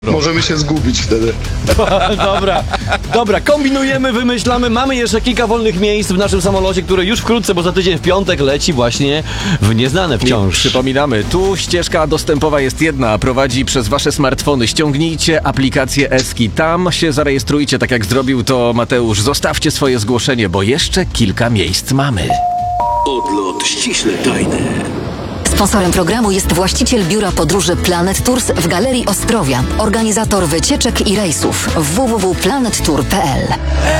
Możemy się zgubić wtedy. Dobra, kombinujemy, wymyślamy. Mamy jeszcze kilka wolnych miejsc w naszym samolocie, który już wkrótce, bo za tydzień w piątek leci właśnie w nieznane wciąż. Przypominamy, tu ścieżka dostępowa jest jedna, prowadzi przez wasze smartfony. Ściągnijcie aplikację Eski, tam się zarejestrujcie, tak jak zrobił to Mateusz. Zostawcie swoje zgłoszenie, bo jeszcze kilka miejsc mamy. Odlot ściśle tajny. Sponsorem programu jest właściciel biura podróży Planet Tours w Galerii Ostrowia, organizator wycieczek i rejsów www.planettour.pl.